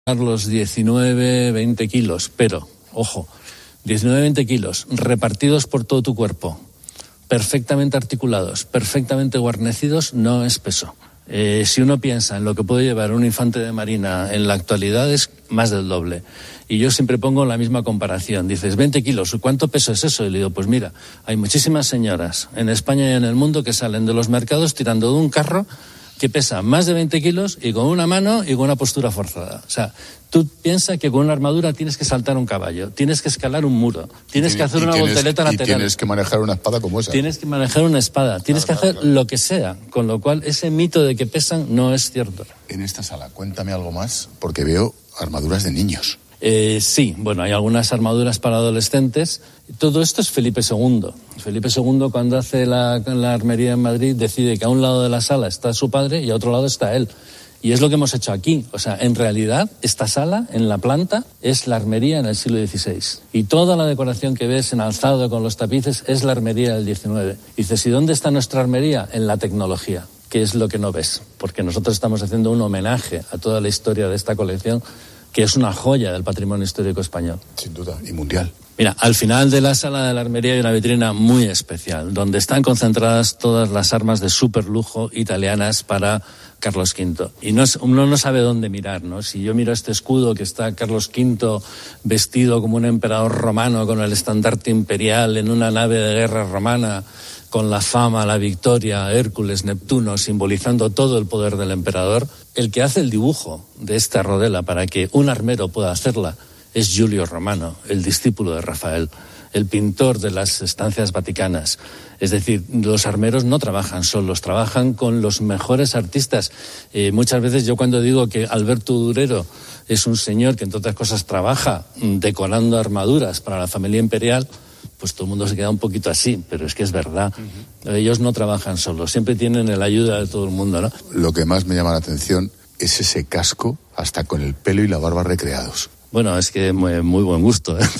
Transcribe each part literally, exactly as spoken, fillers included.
los diecinueve, veinte kilos, pero, ojo, diecinueve, veinte kilos repartidos por todo tu cuerpo, perfectamente articulados, perfectamente guarnecidos, no es peso. Eh, si uno piensa en lo que puede llevar un infante de marina en la actualidad, es más del doble. Y yo siempre pongo la misma comparación. Dices, veinte kilos, ¿cuánto peso es eso? Y le digo, pues mira, hay muchísimas señoras en España y en el mundo que salen de los mercados tirando de un carro que pesa más de veinte kilos y con una mano y con una postura forzada. O sea, tú piensas que con una armadura tienes que saltar un caballo, tienes que escalar un muro, tienes que hacer una tienes, voltereta lateral. Y tienes que manejar una espada como esa. Tienes que manejar una espada, tienes claro, que hacer claro, claro. lo que sea, con lo cual ese mito de que pesan no es cierto. En esta sala, cuéntame algo más, porque veo armaduras de niños. Eh, sí, bueno, hay algunas armaduras para adolescentes. Todo esto es Felipe segundo. Felipe segundo, cuando hace la, la armería en Madrid, decide que a un lado de la sala está su padre y a otro lado está él. Y es lo que hemos hecho aquí. O sea, en realidad, esta sala, en la planta, es la armería en el siglo dieciséis. Y toda la decoración que ves en alzado con los tapices es la armería del diecinueve. Y dices, ¿y dónde está nuestra armería? En la tecnología, que es lo que no ves. Porque nosotros estamos haciendo un homenaje a toda la historia de esta colección, que es una joya del patrimonio histórico español. Sin duda, y mundial. Mira, al final de la sala de la armería hay una vitrina muy especial, donde están concentradas todas las armas de superlujo italianas para Carlos quinto. Y no es, uno no sabe dónde mirar, ¿no? Si yo miro este escudo que está Carlos quinto vestido como un emperador romano con el estandarte imperial en una nave de guerra romana, con la fama, la victoria, Hércules, Neptuno, simbolizando todo el poder del emperador, el que hace el dibujo de esta rodela para que un armero pueda hacerla es Giulio Romano, el discípulo de Rafael, el pintor de las estancias vaticanas. Es decir, los armeros no trabajan solos, trabajan con los mejores artistas. Eh, muchas veces yo cuando digo que Alberto Durero es un señor que entre otras cosas trabaja decorando armaduras para la familia imperial, pues todo el mundo se queda un poquito así, pero es que es verdad. Uh-huh. Ellos no trabajan solos, siempre tienen la ayuda de todo el mundo, ¿no? Lo que más me llama la atención es ese casco, hasta con el pelo y la barba recreados. Bueno, es que muy, muy buen gusto, ¿eh?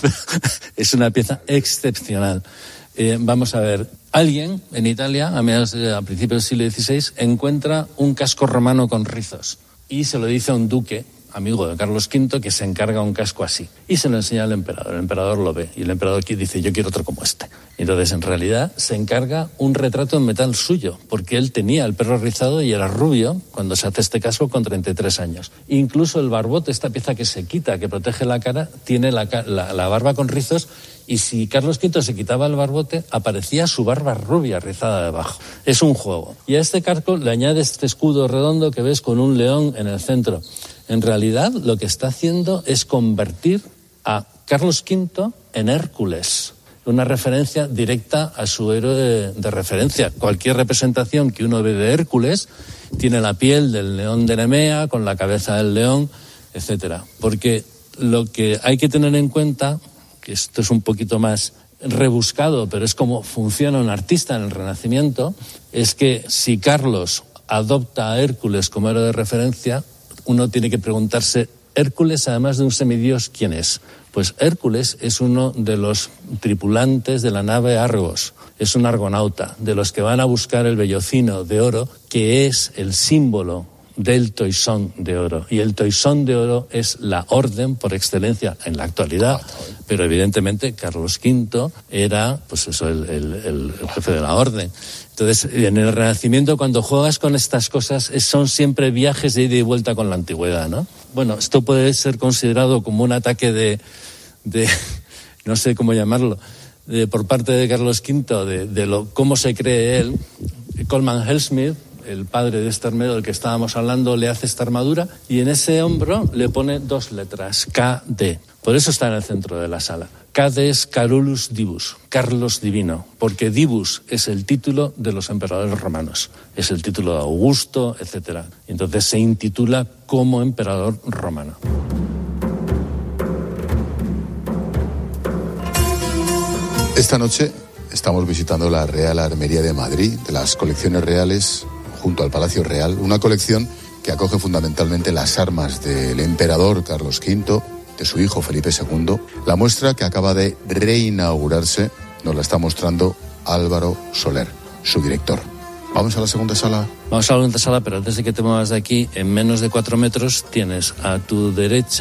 Es una pieza excepcional. Eh, vamos a ver, alguien en Italia, a, mediados de, a principios del siglo dieciséis, encuentra un casco romano con rizos y se lo dice a un duque, amigo de Carlos quinto, que se encarga un casco así. Y se lo enseña al emperador. El emperador lo ve. Y el emperador dice, yo quiero otro como este. Y entonces, en realidad, se encarga un retrato en metal suyo, porque él tenía el pelo rizado y era rubio cuando se hace este casco con treinta y tres años. Incluso el barbote, esta pieza que se quita, que protege la cara, tiene la, la, la barba con rizos. Y si Carlos quinto se quitaba el barbote, aparecía su barba rubia rizada debajo. Es un juego. Y a este casco le añade este escudo redondo que ves con un león en el centro. En realidad, lo que está haciendo es convertir a Carlos quinto en Hércules, una referencia directa a su héroe de, de referencia. Cualquier representación que uno ve de Hércules tiene la piel del león de Nemea, con la cabeza del león, etcétera. Porque lo que hay que tener en cuenta, que esto es un poquito más rebuscado, pero es como funciona un artista en el Renacimiento, es que si Carlos adopta a Hércules como héroe de referencia, uno tiene que preguntarse, Hércules, además de un semidios, ¿quién es? Pues Hércules es uno de los tripulantes de la nave Argos, es un argonauta, de los que van a buscar el vellocino de oro, que es el símbolo del toisón de oro. Y el toisón de oro es la orden por excelencia en la actualidad, pero evidentemente Carlos quinto era, pues eso, el, el, el jefe de la orden. Entonces, en el Renacimiento, cuando juegas con estas cosas, son siempre viajes de ida y vuelta con la antigüedad, ¿no? Bueno, esto puede ser considerado como un ataque de, de no sé cómo llamarlo, de, por parte de Carlos quinto, de, de lo, cómo se cree él. Coleman Hellsmith, el padre de este armero del que estábamos hablando, le hace esta armadura y en ese hombro le pone dos letras, K D. Por eso está en el centro de la sala. K D es Carolus Divus, Carlos Divino, porque Divus es el título de los emperadores romanos, es el título de Augusto, etcétera. Entonces se intitula como emperador romano. Esta noche estamos visitando la Real Armería de Madrid, de las colecciones reales, junto al Palacio Real, una colección que acoge fundamentalmente las armas del emperador Carlos quinto, de su hijo Felipe segundo. La muestra, que acaba de reinaugurarse, nos la está mostrando Álvaro Soler, su director. ¿Vamos a la segunda sala? Vamos a la segunda sala, pero antes de que te muevas de aquí, en menos de cuatro metros tienes a tu derecha